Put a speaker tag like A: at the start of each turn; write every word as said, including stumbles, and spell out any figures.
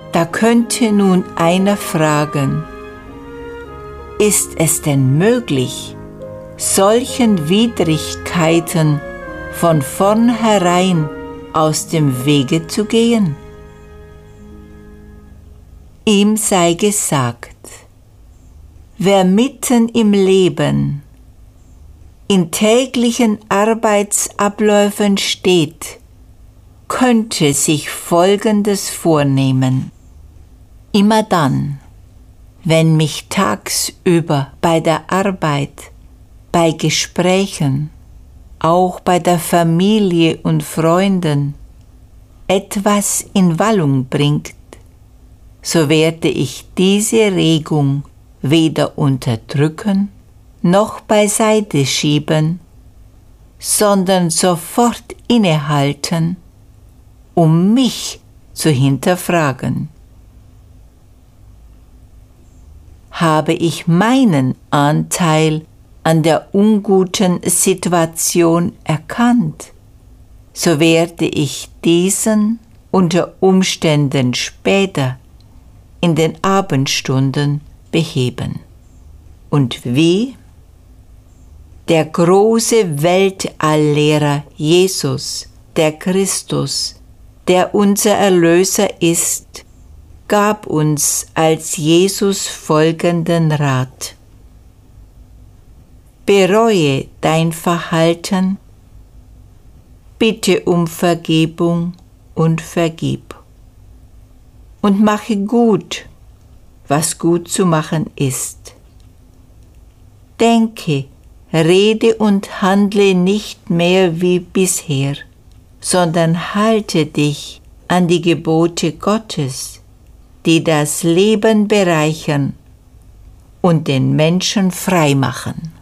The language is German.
A: Da könnte nun einer fragen, ist es denn möglich, solchen Widrigkeiten von vornherein aus dem Wege zu gehen? Ihm sei gesagt, wer mitten im Leben in täglichen Arbeitsabläufen steht, könnte sich Folgendes vornehmen. Immer dann, wenn mich tagsüber bei der Arbeit, bei Gesprächen, auch bei der Familie und Freunden etwas in Wallung bringt, so werde ich diese Regung weder unterdrücken noch beiseite schieben, sondern sofort innehalten, um mich zu hinterfragen. Habe ich meinen Anteil an der unguten Situation erkannt, so werde ich diesen unter Umständen später in den Abendstunden beheben. Und wie? Der große Weltalllehrer Jesus, der Christus, der unser Erlöser ist, gab uns als Jesus folgenden Rat. Bereue dein Verhalten, bitte um Vergebung und vergib. Und mache gut, was gut zu machen ist. Denke, rede und handle nicht mehr wie bisher, sondern halte dich an die Gebote Gottes, die das Leben bereichern und den Menschen frei machen.